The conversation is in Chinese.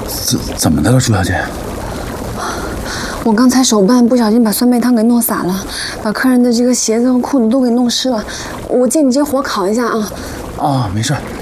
怎么的了，朱小姐？ 我刚才手办不小心把酸梅汤给弄洒了，把客人的这个鞋子和裤子都给弄湿了。我借你这火烤一下啊。 啊，没事，